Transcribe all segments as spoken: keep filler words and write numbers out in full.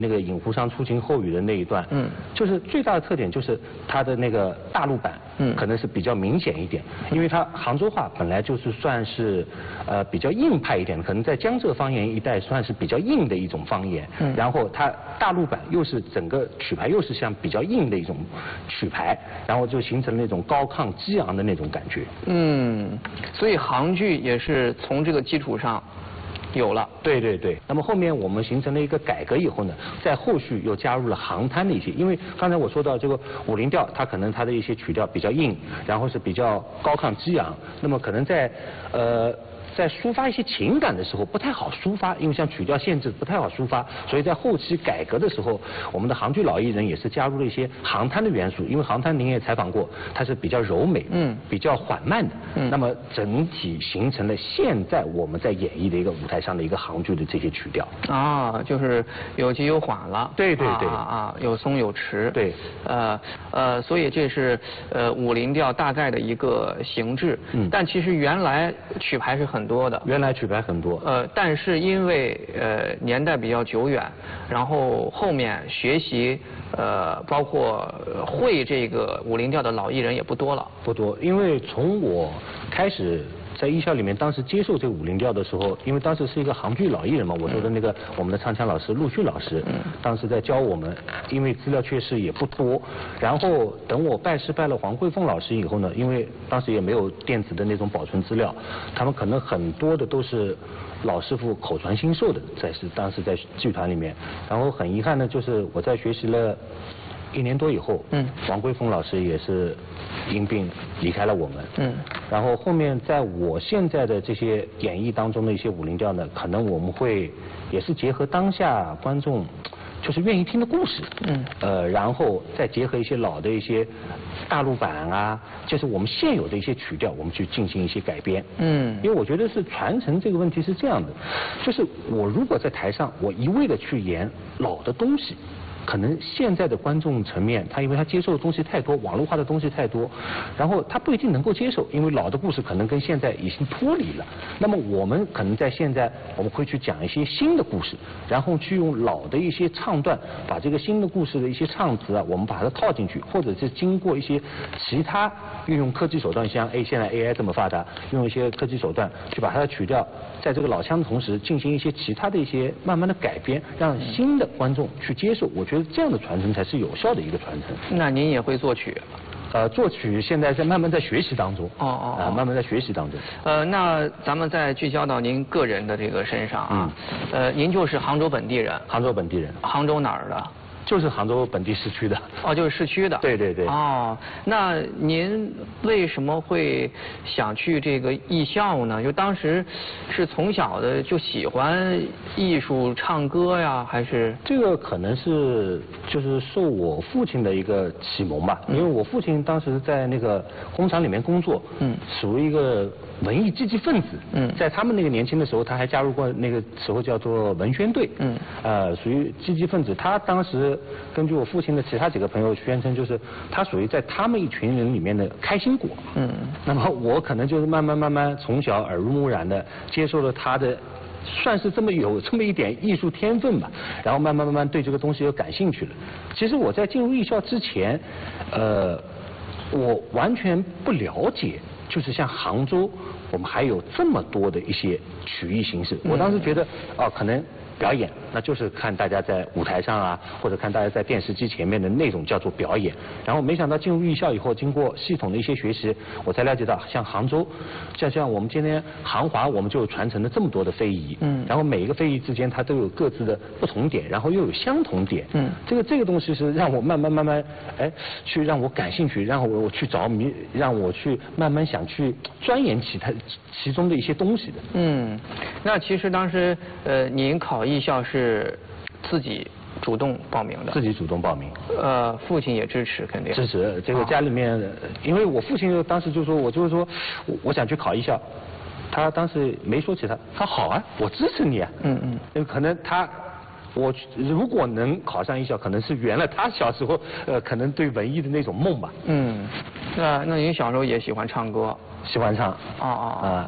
那个引湖上初晴后雨的那一段，嗯，就是最大的特点就是它的那个大陆版，嗯，可能是比较明显一点，因为它杭州话本来就是算是，呃，比较硬派一点，可能在江浙方言一带算是比较硬的一种方言，嗯，然后它大陆版又是整个曲牌又是像比较硬的一种曲牌，然后就形成了那种高亢激昂的那种感觉。 嗯，所以杭剧也是从这个基础上。有了， 对对对。那么后面我们形成了一个改革以后呢，在后续又加入了杭滩的一些，因为刚才我说到这个武林调，它可能它的一些曲调比较硬，然后是比较高亢激昂，那么可能在呃。在抒发一些情感的时候不太好抒发，因为像曲调限制不太好抒发，所以在后期改革的时候，我们的杭剧老艺人也是加入了一些杭滩的元素，因为杭滩您也采访过，它是比较柔美，嗯，比较缓慢的，嗯，那么整体形成了现在我们在演绎的一个舞台上的一个杭剧的这些曲调。 啊，就是有急有缓了。 对对对。 啊啊，有松有弛。 对。 呃呃，所以这是呃武林调大概的一个形制。嗯。但其实原来曲牌是很。很多的， 原来曲牌很多， 呃，但是因为呃年代比较久远，然后后面学习呃包括会这个武林调的老艺人也不多了， 不多，因为从我开始在艺校里面，当时接受这个武林调的时候，因为当时是一个杭剧老艺人嘛，我说的那个我们的唱腔老师陆旭老师，嗯，当时在教我们，因为资料确实也不多，然后等我拜师拜了黄慧凤老师以后呢，因为当时也没有电子的那种保存资料，他们可能很多的都是老师傅口传心授的，在是当时在剧团里面，然后很遗憾的就是我在学习了一年多以后，嗯，王桂峰老师也是因病离开了我们，嗯，然后后面在我现在的这些演绎当中的一些武林调呢，可能我们会也是结合当下观众就是愿意听的故事，嗯，呃，然后再结合一些老的一些大陆版啊，就是我们现有的一些曲调，我们去进行一些改编，嗯，因为我觉得是传承这个问题是这样的，就是我如果在台上我一味的去演老的东西。可能现在的观众层面，他因为他接受的东西太多，网络化的东西太多，然后他不一定能够接受，因为老的故事可能跟现在已经脱离了。那么我们可能在现在，我们会去讲一些新的故事，然后去用老的一些唱段，把这个新的故事的一些唱词啊，我们把它套进去，或者是经过一些其他运用科技手段，像 A 现在 A I 这么发达，用一些科技手段去把它的曲调，在这个老腔的同时，进行一些其他的一些慢慢的改编，让新的观众去接受。我觉得这样的传承才是有效的一个传承。 那您也会作曲？ 呃，作曲现在在慢慢在学习当中。哦哦。啊，慢慢在学习当中。 呃，那咱们再聚焦到您个人的这个身上啊。嗯。呃，您就是杭州本地人。 杭州本地人。 杭州哪儿的？ 就是杭州本地市区的。 哦，就是市区的。 对对对。 哦，那您为什么会想去这个艺校呢？就当时是从小的就喜欢艺术、唱歌呀，还是？ 这个可能是就是受我父亲的一个启蒙吧，嗯、因为我父亲当时在那个工厂里面工作，嗯，属于一个文艺积极分子，嗯，在他们那个年轻的时候，他还加入过那个时候叫做文宣队，嗯，呃，属于积极分子。他当时根据我父亲的其他几个朋友宣称，就是他属于在他们一群人里面的开心果，嗯，那么我可能就是慢慢慢慢从小耳濡目染的接受了他的。算是这么有这么一点艺术天分吧，然后慢慢慢慢对这个东西又感兴趣了。其实我在进入艺校之前，呃，我完全不了解，就是像杭州，我们还有这么多的一些曲艺形式。我当时觉得，哦、呃，可能。表演，那就是看大家在舞台上啊，或者看大家在电视机前面的那种叫做表演。然后没想到进入艺校以后，经过系统的一些学习，我才了解到，像杭州，像像我们今天杭华，我们就有传承了这么多的非遗。嗯。然后每一个非遗之间，它都有各自的不同点，然后又有相同点。嗯。这个这个东西是让我慢慢慢慢，哎，去让我感兴趣，让我我去着迷，让我去慢慢想去钻研其他其中的一些东西的。 嗯。那其实当时呃，您考艺校是自己主动报名的， 自己主动报名。 呃，父亲也支持，肯定支持。这个家里面，哦、因为我父亲当时就说，我就是说，我我想去考艺校，他当时没说其他，他好啊，我支持你啊。嗯嗯。因为可能他，我如果能考上艺校，可能是圆了他小时候呃可能对文艺的那种梦吧。 嗯。那那您小时候也喜欢唱歌？ 喜欢唱。 啊啊啊！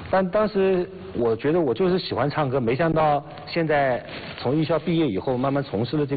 但当时我觉得我就是喜欢唱歌，没想到现在从艺校毕业以后，慢慢从事了这